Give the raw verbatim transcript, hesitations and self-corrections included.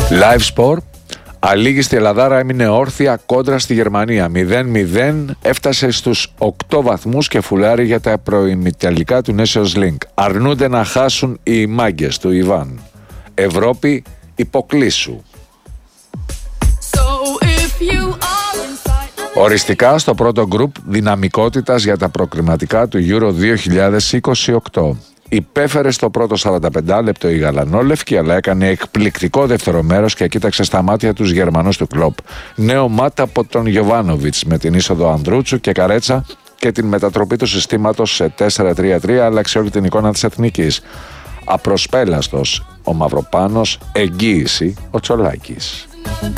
Live Sport. Αλίγιστη Ελλαδάρα έμεινε όρθια κόντρα στη Γερμανία. μηδέν μηδέν, έφτασε στους οκτώ βαθμούς και φουλάρει για τα προημιτελικά του Nations League. Αρνούνται να χάσουν οι μάγκες του Ιβάν. Ευρώπη, υποκλήσου. Οριστικά στο πρώτο γκρουπ δυναμικότητας για τα προκριματικά του Euro δύο χιλιάδες είκοσι οκτώ. Υπέφερε στο πρώτο σαράντα πέντε λεπτό η γαλανόλευκη, αλλά έκανε εκπληκτικό δεύτερο μέρος και κοίταξε στα μάτια τους Γερμανούς του κλοπ. Νέο μάτα από τον Γιοβάνοβιτς με την είσοδο Ανδρούτσου και Καρέτσα και την μετατροπή του συστήματος σε τέσσερα τρία τρία άλλαξε όλη την εικόνα της εθνικής. Απροσπέλαστος ο Μαυροπάνος, εγγύηση ο Τσολάκης.